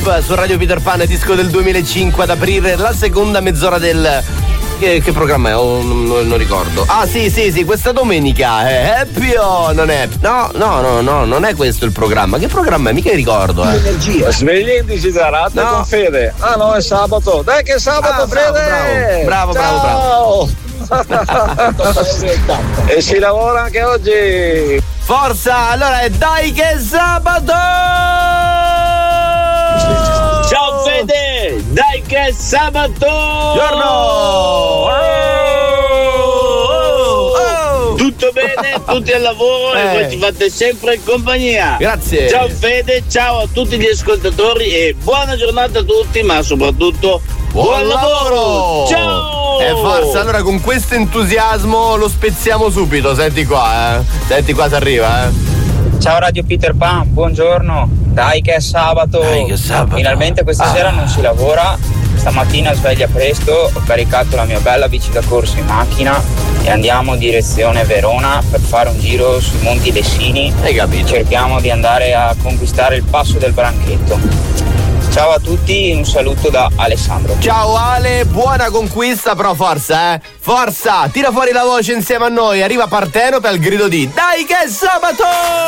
Club su Radio Peter Pan, disco del 2005, ad aprire la seconda mezz'ora del... Che programma è? Non ricordo. Ah sì, questa domenica è Happy o non è? No, non è questo il programma. Che programma è? Mica ricordo. Energia. Svegliendoci da Ratte con Fede. Ah no, è sabato. Dai che è sabato, Fede! Bravo. E si lavora anche oggi. Forza, allora è dai che è sabato! Ciao Fede, dai che è sabato! Tutto bene, tutti al lavoro e voi ci fate sempre compagnia. Grazie. Ciao Fede, ciao a tutti gli ascoltatori e buona giornata a tutti, ma soprattutto buon lavoro! Ciao! E forza, allora con questo entusiasmo lo spezziamo subito, senti qua si arriva. Ciao Radio Peter Pan, buongiorno. Dai che è sabato. Finalmente questa sera non si lavora. Stamattina sveglia presto, ho caricato la mia bella bici da corso in macchina e andiamo direzione Verona per fare un giro sui Monti Lessini. Hai capito? Cerchiamo di andare a conquistare il passo del Branchetto. Ciao a tutti, un saluto da Alessandro. Ciao Ale, buona conquista, però forza, forza, tira fuori la voce insieme a noi, arriva Partenope al grido di dai che è sabato!